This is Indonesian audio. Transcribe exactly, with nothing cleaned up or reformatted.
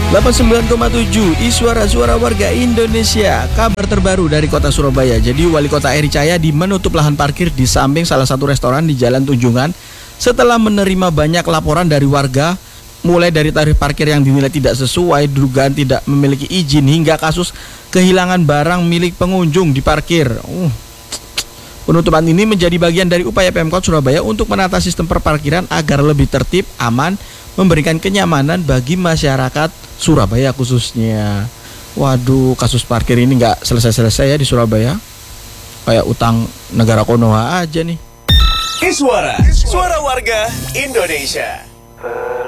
delapan puluh sembilan koma tujuh Iswara Suara Warga Indonesia. Kabar terbaru dari kota Surabaya. Jadi Wali Kota Eri Cahyadi menutup lahan parkir di samping salah satu restoran di Jalan Tunjungan setelah menerima banyak laporan dari warga, mulai dari tarif parkir yang dinilai tidak sesuai, dugaan tidak memiliki izin, hingga kasus kehilangan barang milik pengunjung di parkir. Uh. Penutupan ini menjadi bagian dari upaya Pemkot Surabaya untuk menata sistem perparkiran agar lebih tertib, aman, memberikan kenyamanan bagi masyarakat Surabaya khususnya. Waduh, kasus parkir ini nggak selesai-selesai ya di Surabaya. Kayak utang negara Konoha aja nih. Iswara, suara warga Indonesia.